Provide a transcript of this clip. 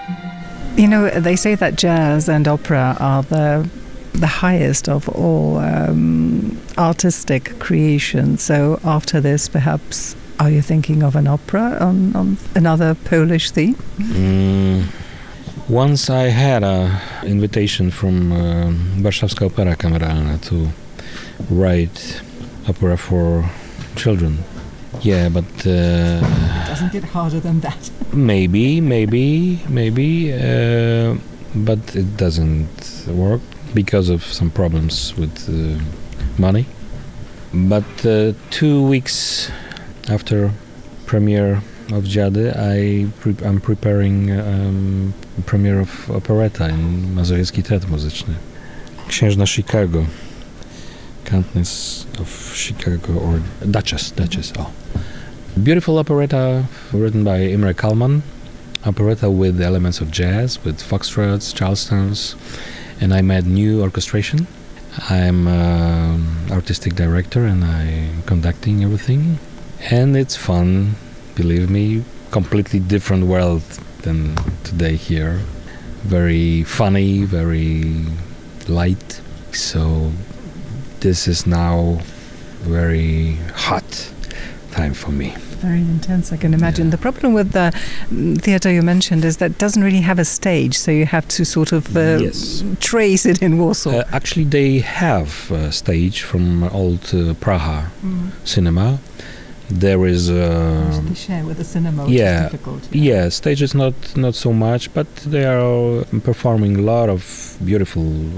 You know, they say that jazz and opera are the highest of all artistic creations. So after this, perhaps, are you thinking of an opera on another Polish theme? Once I had an invitation from Warszawska Opera Kameralna to write opera for children. Yeah, but... Doesn't get harder than that. Maybe, but it doesn't work because of some problems with money. But 2 weeks after premiere of Dziady, I'm preparing premiere of operetta in Mazowiecki Teatr Muzyczny. Księżna Chicago, Countess of Chicago, or Duchess. Oh. Beautiful operetta written by Imre Kalman. Operetta with elements of jazz, with foxtrots, charlestons, and I made new orchestration. I'm artistic director and I'm conducting everything. And it's fun, believe me, completely different world than today here. Very funny, very light. So this is now very hot time for me. Very intense, I can imagine. Yeah. The problem with the theatre you mentioned is that it doesn't really have a stage, so you have to sort of trace it in Warsaw. Actually, they have a stage from old Praha cinema. There is usually share with the cinema, which is difficult. Yeah, stage is not so much, but they are performing a lot of beautiful